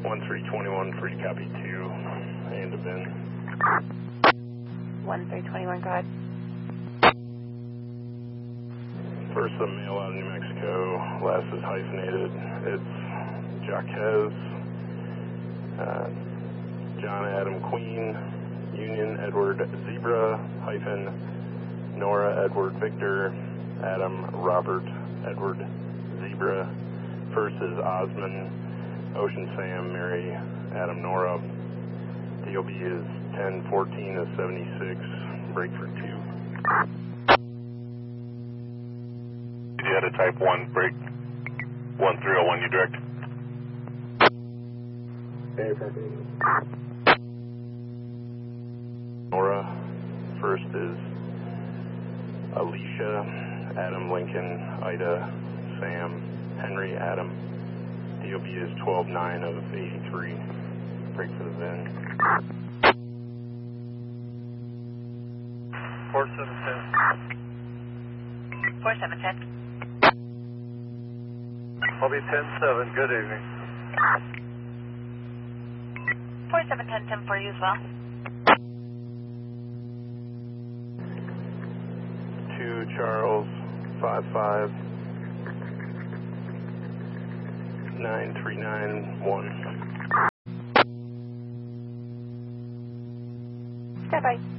1321, free to copy 2, and a bin. 1321, go ahead. First, a male out of New Mexico, last is hyphenated. It's Jaquez, John Adam Queen, Union Edward Zebra, hyphen, Nora Edward Victor, Adam Robert Edward Zebra. First is Osman, Ocean Sam, Mary Adam Nora. DOB is 1014 of 76, break for 2. You had a type 1 break 1301, you direct. Nora. First is Alicia, Adam Lincoln, Ida, Sam, Henry Adam. DOB is 12-9 of 83. Break for the VIN. 4710. 4710. I'll be 10-7. Good evening. 4710, 10 for you as well. 2 Charles 55 9391. Stand by.